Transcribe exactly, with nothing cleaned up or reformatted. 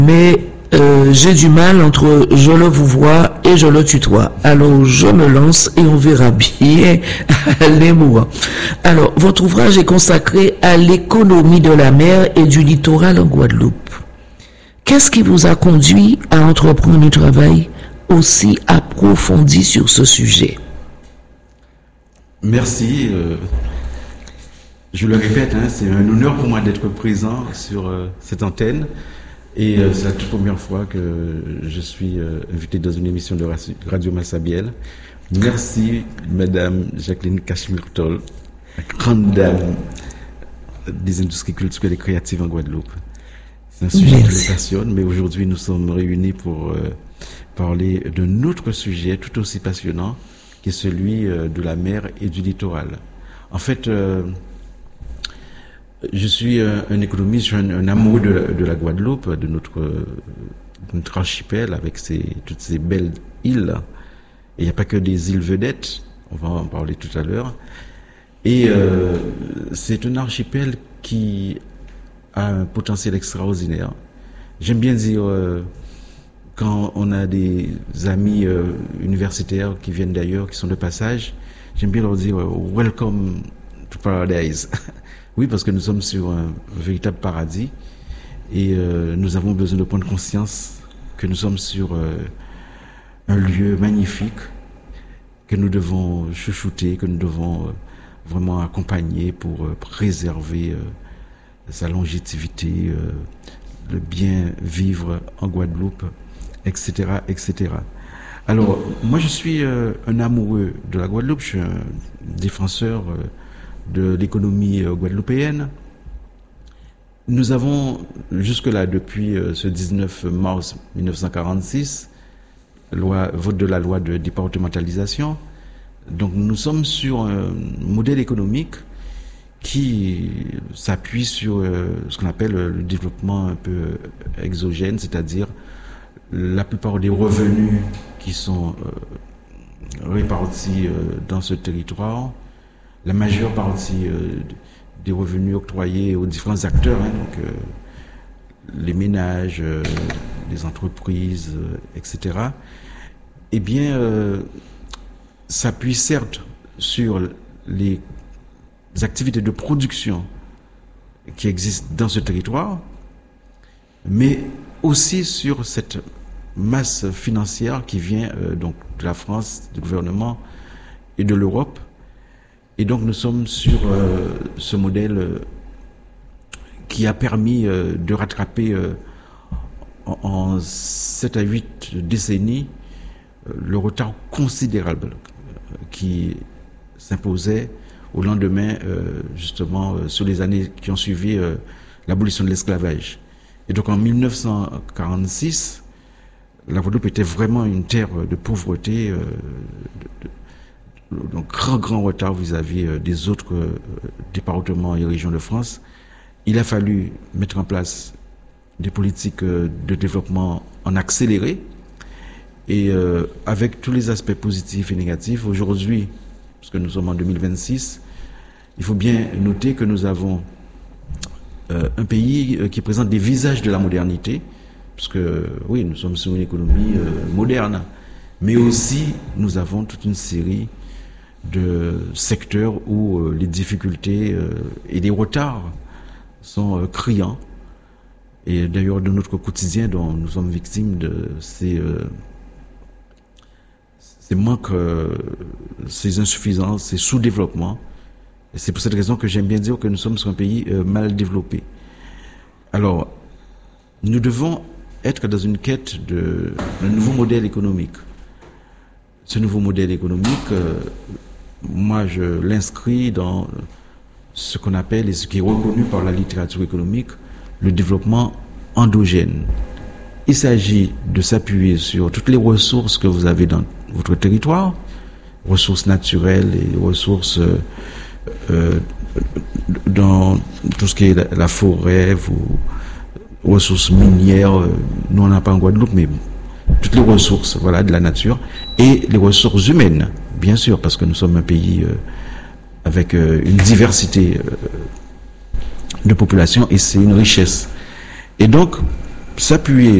Mais euh, j'ai du mal entre je le vous vois et je le tutoie. Alors je me lance et on verra bien les mots. Alors votre ouvrage est consacré à l'économie de la mer et du littoral en Guadeloupe. Qu'est-ce qui vous a conduit à entreprendre un travail aussi approfondi sur ce sujet? Merci. Euh, je le répète, hein, c'est un honneur pour moi d'être présent sur euh, cette antenne. Et euh, c'est la toute première fois que je suis euh, invité dans une émission de Radio Massabielle. Merci, Madame Jacqueline Cachemire-Tol, grande dame des industries culturelles et créatives en Guadeloupe. C'est un sujet Merci. qui me passionne, mais aujourd'hui nous sommes réunis pour euh, parler d'un autre sujet tout aussi passionnant, qui est celui euh, de la mer et du littoral. En fait, euh, je suis un, un économiste, je suis un, un amoureux de la, de la Guadeloupe, de notre, euh, notre archipel avec ses, toutes ces belles îles. Et il n'y a pas que des îles vedettes, on va en parler tout à l'heure. Et euh, c'est un archipel qui a un potentiel extraordinaire. J'aime bien dire, euh, quand on a des amis euh, universitaires qui viennent d'ailleurs, qui sont de passage, j'aime bien leur dire euh, « Welcome to Paradise ». Oui, parce que nous sommes sur un, un véritable paradis et euh, nous avons besoin de prendre conscience que nous sommes sur euh, un lieu magnifique que nous devons chouchouter, que nous devons euh, vraiment accompagner pour euh, préserver euh, sa longévité, euh, le bien vivre en Guadeloupe, et cetera, et cetera. Alors, moi, je suis euh, un amoureux de la Guadeloupe, je suis un défenseur euh, de l'économie euh, guadeloupéenne. Nous avons, jusque-là, depuis euh, ce dix-neuf mars mille neuf cent quarante-six, loi, vote de la loi de départementalisation. Donc, nous sommes sur un modèle économique qui s'appuie sur euh, ce qu'on appelle le développement un peu exogène, c'est-à-dire la plupart des revenus qui sont euh, répartis euh, dans ce territoire, la majeure partie euh, des revenus octroyés aux différents acteurs, hein, donc euh, les ménages, euh, les entreprises, euh, et cetera, eh bien, euh, s'appuie certes sur les activités de production qui existent dans ce territoire, mais aussi sur cette masse financière qui vient euh, donc de la France, du gouvernement et de l'Europe. Et donc nous sommes sur euh, ce modèle euh, qui a permis euh, de rattraper euh, en, en sept à huit décennies euh, le retard considérable euh, qui s'imposait au lendemain, euh, justement, euh, sur les années qui ont suivi euh, l'abolition de l'esclavage. Et donc en mille neuf cent quarante-six, la Guadeloupe était vraiment une terre de pauvreté, euh, de, de, donc grand, grand retard vis-à-vis euh, des autres euh, départements et régions de France. Il a fallu mettre en place des politiques euh, de développement en accéléré, et euh, avec tous les aspects positifs et négatifs. Aujourd'hui, parce que nous sommes en deux mille vingt-six, il faut bien noter que nous avons euh, un pays euh, qui présente des visages de la modernité, parce que oui, nous sommes sur une économie euh, moderne, mais aussi nous avons toute une série de secteurs où euh, les difficultés euh, et les retards sont euh, criants. Et d'ailleurs, de notre quotidien, dont nous sommes victimes de ces, euh, ces manques, euh, ces insuffisances, ces sous-développements. Et c'est pour cette raison que j'aime bien dire que nous sommes sur un pays euh, mal développé. Alors, nous devons être dans une quête de, d'un nouveau modèle économique. Ce nouveau modèle économique, euh, moi je l'inscris dans ce qu'on appelle, et ce qui est reconnu par la littérature économique, le développement endogène. Il s'agit de s'appuyer sur toutes les ressources que vous avez dans votre territoire, ressources naturelles et ressources euh, euh, dans tout ce qui est la, la forêt, vous, ressources minières, euh, nous on n'a pas en Guadeloupe, mais toutes les ressources, voilà, de la nature, et les ressources humaines, bien sûr, parce que nous sommes un pays euh, avec euh, une diversité euh, de population, et c'est une richesse. Et donc, s'appuyer